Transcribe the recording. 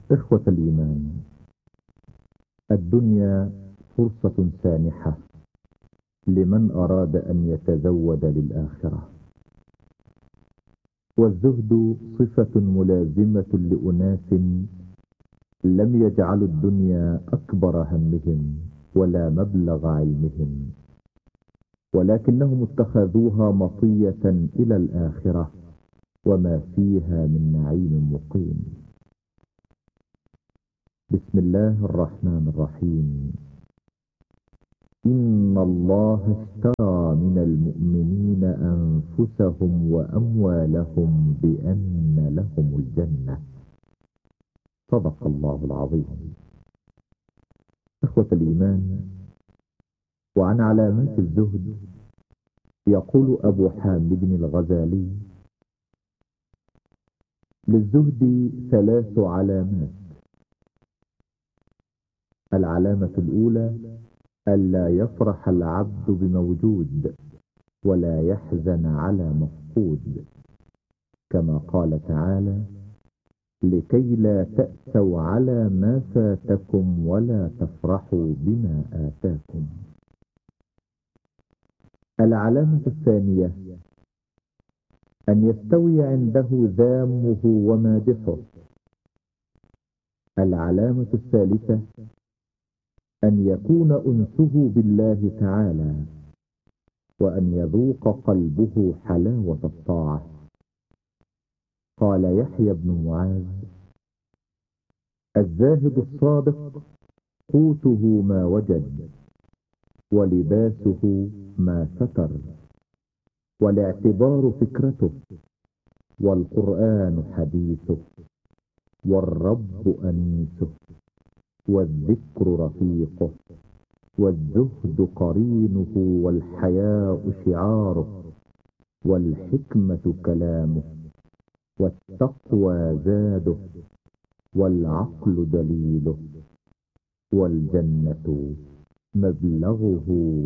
إخوة الإيمان، الدنيا فرصة سانحة لمن أراد أن يتزود للآخرة، والزهد صفة ملازمة لأناس لم يجعلوا الدنيا أكبر همهم ولا مبلغ علمهم، ولكنهم اتخذوها مطية إلى الآخرة وما فيها من نعيم مقيم. بسم الله الرحمن الرحيم. إن الله اشترى من المؤمنين أنفسهم وأموالهم بأن لهم الجنة. صدق الله العظيم. إخوة الإيمان، وعن علامات الزهد يقول أبو حامد الغزالي: للزهد 3 علامات. العلامة الأولى: ألا يفرح العبد بموجود ولا يحزن على مفقود، كما قال تعالى: لكي لا تأسوا على ما فاتكم ولا تفرحوا بما آتاكم. العلامة الثانية: أن يستوي عنده ذامه ومادحه. العلامة الثالثة: أن يكون أنسه بالله تعالى، وأن يذوق قلبه حلاوة الطاعة. قال يحيى بن معاذ: الزاهد الصادق قوته ما وجد، ولباسه ما ستر، والاعتبار فكرته، والقرآن حديثه، والرب أنيسه، والذكر رفيقه، والزهد قرينه، والحياء شعاره، والحكمة كلامه، والتقوى زاده، والعقل دليله، والجنة مبلغه